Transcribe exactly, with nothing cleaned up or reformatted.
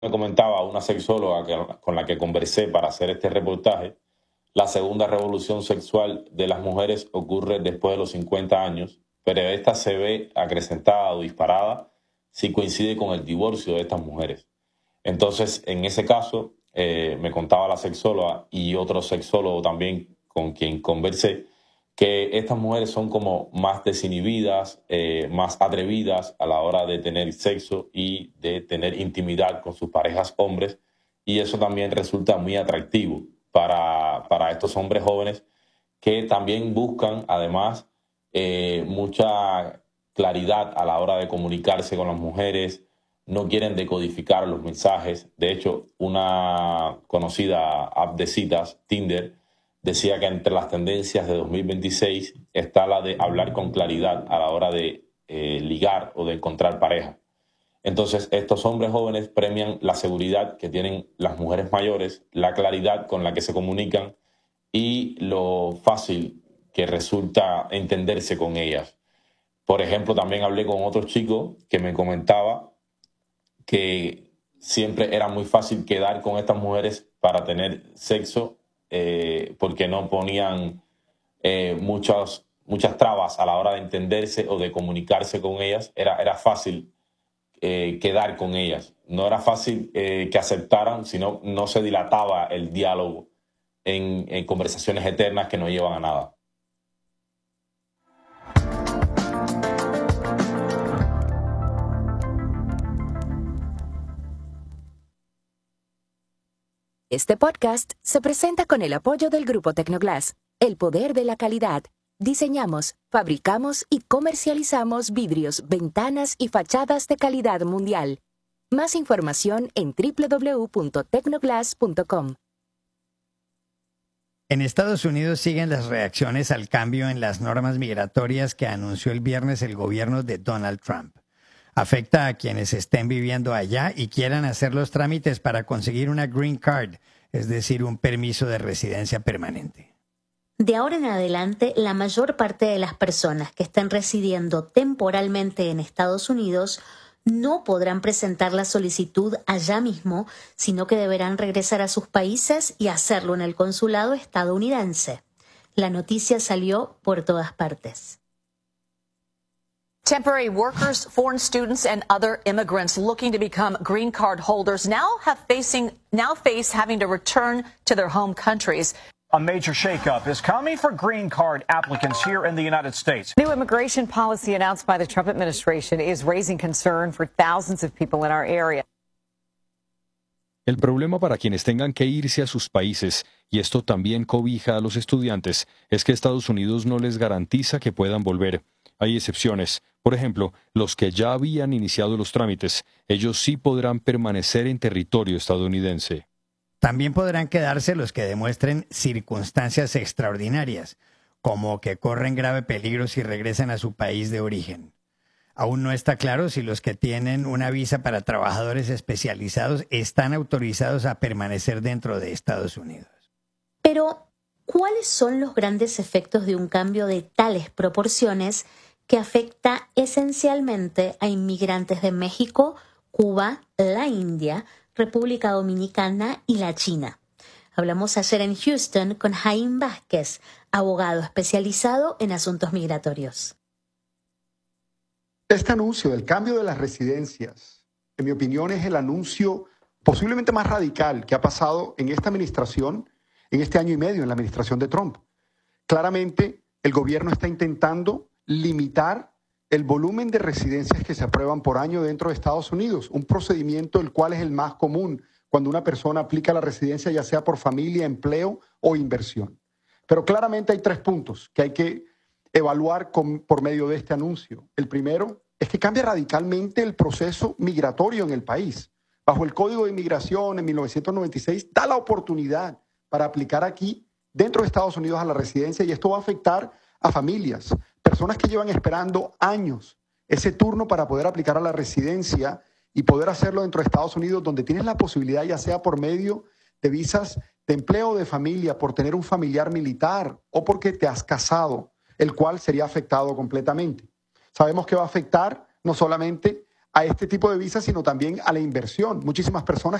Me comentaba una sexóloga que, con la que conversé para hacer este reportaje, la segunda revolución sexual de las mujeres ocurre después de los cincuenta años, pero esta se ve acrecentada o disparada si coincide con el divorcio de estas mujeres. Entonces, en ese caso, eh, me contaba la sexóloga y otro sexólogo también con quien conversé, que estas mujeres son como más desinhibidas, eh, más atrevidas a la hora de tener sexo y de tener intimidad con sus parejas hombres, y eso también resulta muy atractivo para, para estos hombres jóvenes que también buscan, además, eh, mucha claridad a la hora de comunicarse con las mujeres, no quieren decodificar los mensajes. De hecho, una conocida app de citas, Tinder, decía que entre las tendencias de dos mil veintiséis está la de hablar con claridad a la hora de eh, ligar o de encontrar pareja. Entonces, estos hombres jóvenes premian la seguridad que tienen las mujeres mayores, la claridad con la que se comunican y lo fácil que resulta entenderse con ellas. Por ejemplo, también hablé con otro chico que me comentaba que siempre era muy fácil quedar con estas mujeres para tener sexo, eh, porque no ponían eh, muchas, muchas trabas a la hora de entenderse o de comunicarse con ellas. Era, era fácil eh, quedar con ellas. No era fácil eh, que aceptaran, sino no se dilataba el diálogo en, en conversaciones eternas que no llevan a nada. Este podcast se presenta con el apoyo del Grupo Tecnoglass, el poder de la calidad. Diseñamos, fabricamos y comercializamos vidrios, ventanas y fachadas de calidad mundial. Más información en doble u doble u doble u punto tecnoglass punto com. En Estados Unidos siguen las reacciones al cambio en las normas migratorias que anunció el viernes el gobierno de Donald Trump. Afecta a quienes estén viviendo allá y quieran hacer los trámites para conseguir una green card, es decir, un permiso de residencia permanente. De ahora en adelante, la mayor parte de las personas que estén residiendo temporalmente en Estados Unidos no podrán presentar la solicitud allá mismo, sino que deberán regresar a sus países y hacerlo en el consulado estadounidense. La noticia salió por todas partes. Temporary workers, foreign students, and other immigrants looking to become green card holders now have facing now face having to return to their home countries. A major shakeup is coming for green card applicants here in the United States. New immigration policy announced by the Trump administration is raising concern for thousands of people in our area. El problema para quienes tengan que irse a sus países, y esto también cobija a los estudiantes, es que Estados Unidos no les garantiza que puedan volver. Hay excepciones. Por ejemplo, los que ya habían iniciado los trámites, ellos sí podrán permanecer en territorio estadounidense. También podrán quedarse los que demuestren circunstancias extraordinarias, como que corren grave peligro si regresan a su país de origen. Aún no está claro si los que tienen una visa para trabajadores especializados están autorizados a permanecer dentro de Estados Unidos. Pero, ¿cuáles son los grandes efectos de un cambio de tales proporciones que afecta esencialmente a inmigrantes de México, Cuba, la India, República Dominicana y la China? Hablamos ayer en Houston con Jaime Vázquez, abogado especializado en asuntos migratorios. Este anuncio del cambio de las residencias, en mi opinión, es el anuncio posiblemente más radical que ha pasado en esta administración, en este año y medio, en la administración de Trump. Claramente, el gobierno está intentando limitar el volumen de residencias que se aprueban por año dentro de Estados Unidos, un procedimiento el cual es el más común cuando una persona aplica la residencia, ya sea por familia, empleo o inversión. Pero claramente hay tres puntos que hay que evaluar con, por medio de este anuncio. El primero es que cambia radicalmente el proceso migratorio en el país. Bajo el Código de Inmigración en mil novecientos noventa y seis da la oportunidad para aplicar aquí dentro de Estados Unidos a la residencia, y esto va a afectar a familias, personas que llevan esperando años ese turno para poder aplicar a la residencia y poder hacerlo dentro de Estados Unidos, donde tienes la posibilidad, ya sea por medio de visas de empleo o de familia, por tener un familiar militar o porque te has casado, el cual sería afectado completamente. Sabemos que va a afectar no solamente a este tipo de visas, sino también a la inversión. Muchísimas personas